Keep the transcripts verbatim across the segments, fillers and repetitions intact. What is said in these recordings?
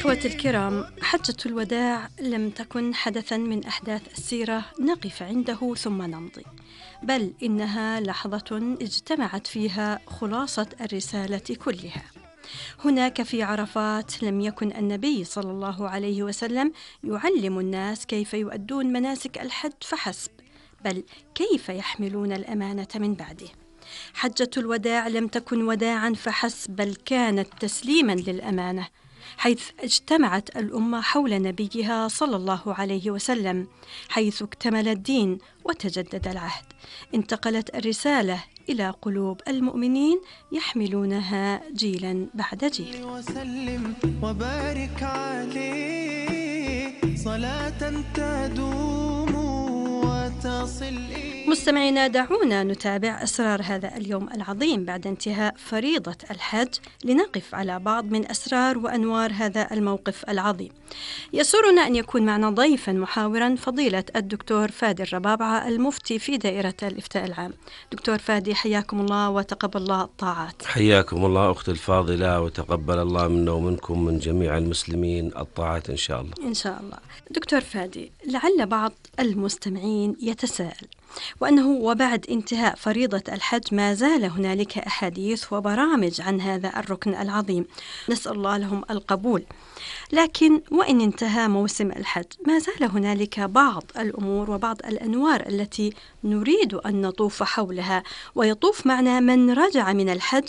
إخوتي الكرام، حجة الوداع لم تكن حدثاً من أحداث السيرة نقف عنده ثم نمضي، بل إنها لحظة اجتمعت فيها خلاصة الرسالة كلها. هناك في عرفات لم يكن النبي صلى الله عليه وسلم يعلم الناس كيف يؤدون مناسك الحج فحسب، بل كيف يحملون الأمانة من بعده. حجة الوداع لم تكن وداعاً فحسب، بل كانت تسليماً للأمانة، حيث اجتمعت الأمة حول نبيها صلى الله عليه وسلم، حيث اكتمل الدين وتجدد العهد. انتقلت الرسالة إلى قلوب المؤمنين يحملونها جيلا بعد جيل. وسلم وبارك عليه صلاة تدوم وتصل. مستمعينا، دعونا نتابع أسرار هذا اليوم العظيم بعد انتهاء فريضة الحج، لنقف على بعض من أسرار وأنوار هذا الموقف العظيم. يسرنا أن يكون معنا ضيفا محاورا فضيلة الدكتور فادي الربابعة، المفتي في دائرة الإفتاء العام. دكتور فادي، حياكم الله وتقبل الله الطاعات. حياكم الله أختي الفاضلة، وتقبل الله منا ومنكم من جميع المسلمين الطاعات إن شاء الله. إن شاء الله. دكتور فادي، لعل بعض المستمعين يتساءل، وأنه وبعد انتهاء فريضة الحج ما زال هنالك أحاديث وبرامج عن هذا الركن العظيم، نسأل الله لهم القبول، لكن وإن انتهى موسم الحج ما زال هنالك بعض الأمور وبعض الأنوار التي نريد أن نطوف حولها، ويطوف معنا من رجع من الحج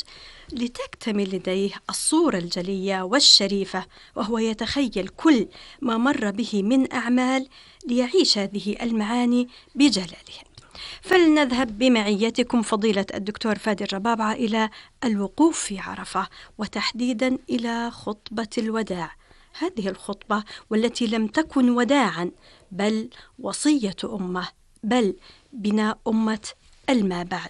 لتكتمل لديه الصورة الجلية والشريفة، وهو يتخيل كل ما مر به من أعمال ليعيش هذه المعاني بجلالها. فلنذهب بمعيتكم فضيلة الدكتور فادي الربابعة إلى الوقوف في عرفة، وتحديدا إلى خطبة الوداع، هذه الخطبة والتي لم تكن وداعا بل وصية أمة، بل بناء أمة الما بعد.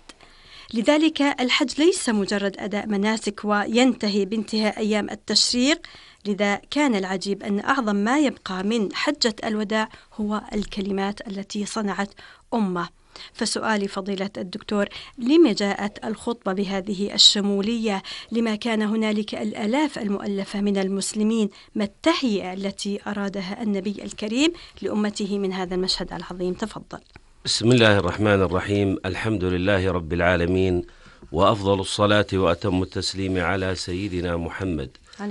لذلك الحج ليس مجرد أداء مناسك وينتهي بانتهاء أيام التشريق، لذا كان العجيب أن أعظم ما يبقى من حجة الوداع هو الكلمات التي صنعت أمة. فسؤالي فضيلة الدكتور، لما جاءت الخطبة بهذه الشمولية؟ لما كان هنالك الآلاف المؤلفة من المسلمين؟ ما التهيئة التي أرادها النبي الكريم لأمته من هذا المشهد العظيم؟ تفضل. بسم الله الرحمن الرحيم. الحمد لله رب العالمين، وأفضل الصلاة وأتم التسليم على سيدنا محمد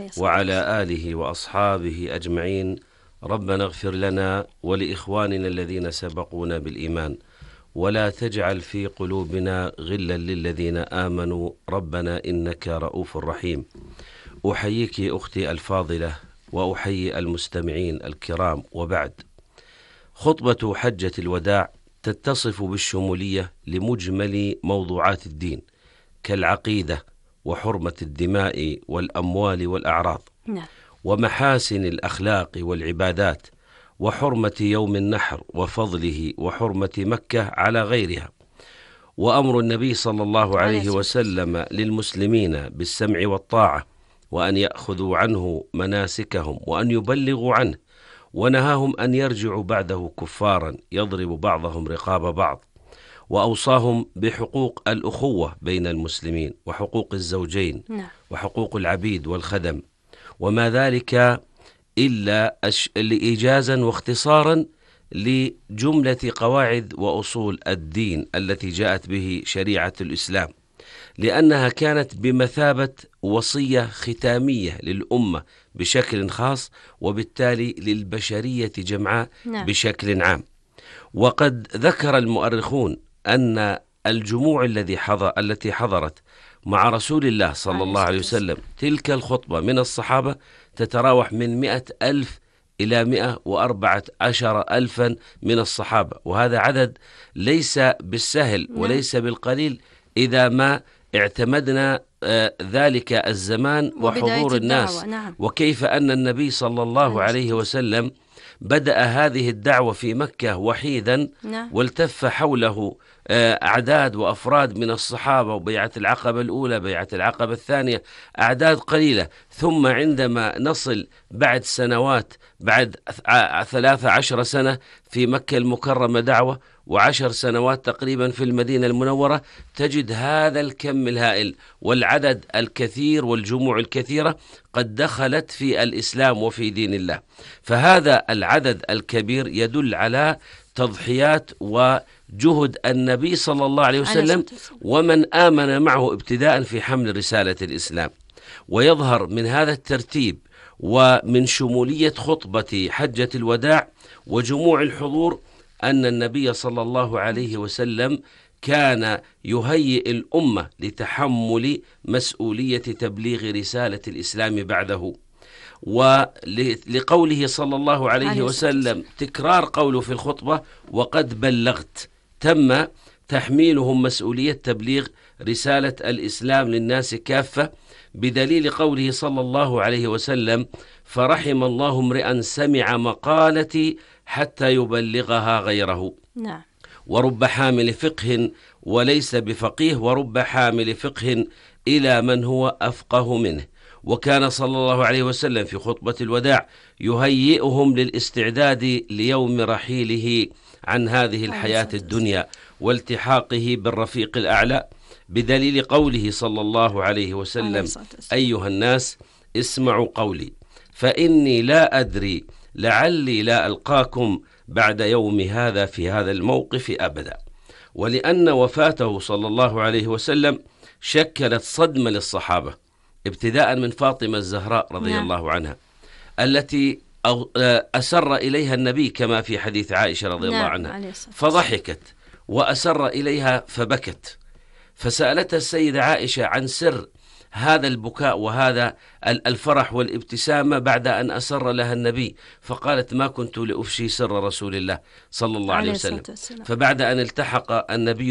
وعلى آله وأصحابه أجمعين. ربنا اغفر لنا ولإخواننا الذين سبقونا بالإيمان، ولا تجعل في قلوبنا غلا للذين آمنوا ربنا إنك رؤوف رحيم. أحييك أختي الفاضلة، وأحيي المستمعين الكرام. وبعد، خطبة حجة الوداع تتصف بالشمولية لمجمل موضوعات الدين كالعقيدة وحرمة الدماء والأموال والأعراض، نعم. ومحاسن الأخلاق والعبادات، وحرمة يوم النحر وفضله، وحرمة مكة على غيرها، وأمر النبي صلى الله عليه وسلم للمسلمين بالسمع والطاعة، وأن يأخذوا عنه مناسكهم وأن يبلغوا عنه، ونهاهم أن يرجعوا بعده كفارا يضرب بعضهم رقاب بعض، وأوصاهم بحقوق الأخوة بين المسلمين، وحقوق الزوجين، نعم. وحقوق العبيد والخدم، وما ذلك إلا إيجازا واختصارا لجملة قواعد وأصول الدين التي جاءت به شريعة الإسلام، لأنها كانت بمثابة وصية ختامية للأمة بشكل خاص، وبالتالي للبشرية جمعاء نعم. بشكل عام. وقد ذكر المؤرخون أن الجموع الذي حضر التي حضرت مع رسول الله صلى الله عليه وسلم تلك الخطبة من الصحابة تتراوح من مئة ألف إلى مئة وأربعة عشر ألفا من الصحابة، وهذا عدد ليس بالسهل وليس بالقليل إذا ما اعتمدنا آه ذلك الزمان وحضور الناس. نعم. وكيف أن النبي صلى الله عليه وسلم بدأ هذه الدعوة في مكة وحيدا، نعم. والتف حوله أعداد وأفراد من الصحابة، وبيعة العقبة الأولى، بيعة العقبة الثانية، أعداد قليلة. ثم عندما نصل بعد سنوات، بعد ثلاث عشر سنة في مكة المكرمة دعوة، وعشر سنوات تقريبا في المدينة المنورة، تجد هذا الكم الهائل والعدد الكثير والجموع الكثيرة قد دخلت في الإسلام وفي دين الله. فهذا العدد الكبير يدل على تضحيات وجهد النبي صلى الله عليه وسلم ومن آمن معه ابتداء في حمل رسالة الإسلام. ويظهر من هذا الترتيب ومن شمولية خطبة حجة الوداع وجموع الحضور أن النبي صلى الله عليه وسلم كان يهيئ الأمة لتحمل مسؤولية تبليغ رسالة الإسلام بعده. ولقوله صلى الله عليه وسلم تكرار قوله في الخطبة وقد بلغت، تم تحميلهم مسؤولية تبليغ رسالة الإسلام للناس كافة، بدليل قوله صلى الله عليه وسلم فرحم الله امرئا سمع مقالتي حتى يبلغها غيره. نعم. ورب حامل فقه وليس بفقيه، ورب حامل فقه إلى من هو أفقه منه. وكان صلى الله عليه وسلم في خطبة الوداع يهيئهم للاستعداد ليوم رحيله عن هذه الحياة الدنيا والتحاقه بالرفيق الأعلى، بدليل قوله صلى الله عليه وسلم أيها الناس اسمعوا قولي فإني لا أدري لعلي لا ألقاكم بعد يوم هذا في هذا الموقف أبدا. ولأن وفاته صلى الله عليه وسلم شكلت صدمة للصحابة، ابتداء من فاطمة الزهراء رضي نعم. الله عنها التي أسر إليها النبي كما في حديث عائشة رضي نعم. الله عنها، فضحكت وأسر إليها فبكت، فسألتها السيدة عائشة عن سر هذا البكاء وهذا الفرح والابتسامة بعد أن أسر لها النبي، فقالت ما كنت لأفشي سر رسول الله صلى الله عليه وسلم. فبعد أن التحق النبي